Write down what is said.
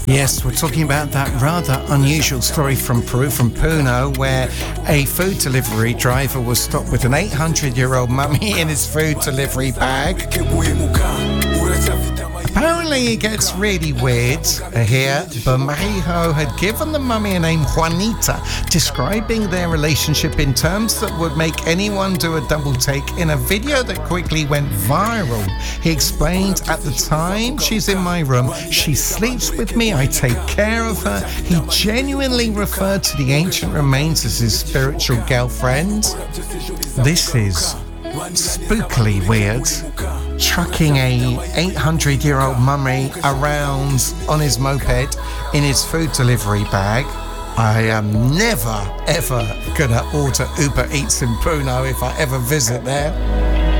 Yes, we're talking about that rather unusual story from Peru, from Puno, where a food delivery driver was stopped with an 800-year-old mummy in his food delivery bag. Apparently it gets really weird here, but Marijo had given the mummy a name Juanita, describing their relationship in terms that would make anyone do a double take in a video that quickly went viral. He explained, at the time she's in my room, she sleeps with me, I take care of her. He genuinely referred to the ancient remains as his spiritual girlfriend. This is spookily weird. Trucking a 800-year-old mummy around on his moped in his food delivery bag. I am never, ever gonna order Uber Eats in Puno if I ever visit there.